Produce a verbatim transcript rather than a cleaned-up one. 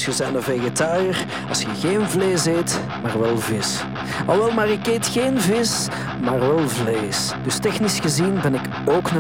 Dus je bent een vegetariër als je geen vlees eet, maar wel vis. Al wel, maar ik eet geen vis, maar wel vlees. Dus technisch gezien ben ik ook een